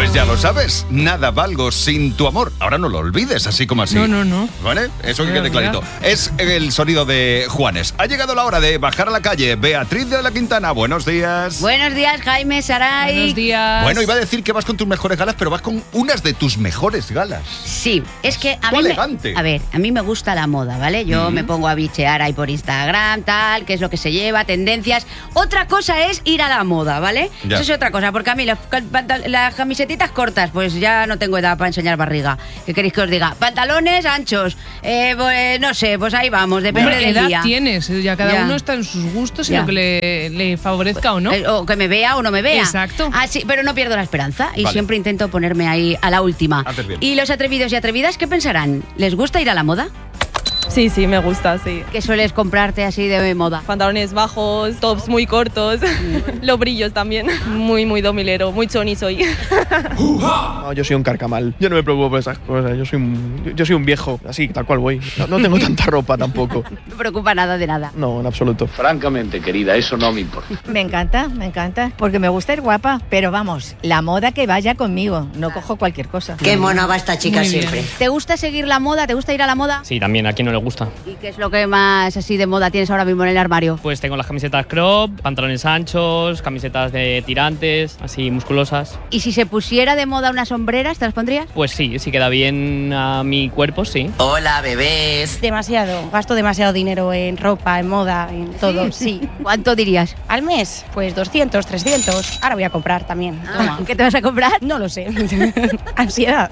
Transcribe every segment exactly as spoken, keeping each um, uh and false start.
Pues ya lo sabes, nada valgo sin tu amor. Ahora no lo olvides, así como así. No, no, no. ¿Vale? Eso que quede clarito. Es el sonido de Juanes. Ha llegado la hora de bajar a la calle. Beatriz de la Quintana, buenos días. Buenos días, Jaime, Saray. Buenos días. Bueno, iba a decir que vas con tus mejores galas, pero vas con unas de tus mejores galas. Sí, es que a ¡Qué mí elegante! Me, a ver, a mí me gusta la moda, ¿vale? Yo Mm. me pongo a bichear ahí por Instagram, tal, qué es lo que se lleva, tendencias. Otra cosa es ir a la moda, ¿vale? Ya. Eso es otra cosa, porque a mí las, pantal- las camisetitas cortas, pues ya no tengo edad para enseñar barriga. ¿Qué queréis que os diga? Pantalones anchos, eh, pues no sé, pues ahí vamos, depende Hombre, del edad día. tienes, ya cada Ya. uno está en sus gustos y Ya. lo que le, le favorezca o no. Eh, O que me vea o no me vea. Exacto. Ah, sí, pero no pierdo la esperanza y Vale. siempre intento ponerme ahí a la última. Haces bien. ¿Y los atrevidos y atrevidas qué pensarán? ¿Les gusta ir a la moda? Sí, sí, me gusta, sí. ¿Qué sueles comprarte así de moda? Pantalones bajos, tops muy cortos, los brillos también. Muy, muy domilero, muy choni soy. No, yo soy un carcamal. Yo no me preocupo por esas cosas. Yo soy un, yo soy un viejo, así, tal cual voy. No, no tengo tanta ropa tampoco. No me preocupa nada de nada. No, en absoluto. Francamente, querida, eso no me importa. Me encanta, me encanta, porque me gusta ir guapa, pero vamos, la moda que vaya conmigo, no cojo cualquier cosa. Qué mona va esta chica Muy bien. siempre. ¿Te gusta seguir la moda? ¿Te gusta ir a la moda? Sí, también, ¿a quién no le gusta? ¿Y qué es lo que más así de moda tienes ahora mismo en el armario? Pues tengo las camisetas crop, pantalones anchos, camisetas de tirantes, así musculosas. ¿Y si se pusiera de moda unas sombreras, te las pondrías? Pues sí, si queda bien a mi cuerpo, sí. Hola, bebés. Demasiado, gasto demasiado dinero en ropa, en moda, en todo, sí. ¿Cuánto dirías? Al mes, pues doscientos, trescientos. Ahora voy a comprar también. Toma. ¿Qué te vas a comprar? No lo sé. Ansiedad.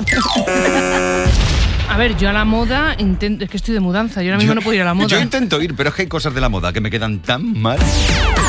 A ver, yo a la moda intento, es que estoy de mudanza, yo ahora mismo no puedo ir a la moda. Yo intento ir, pero es que hay cosas de la moda que me quedan tan mal.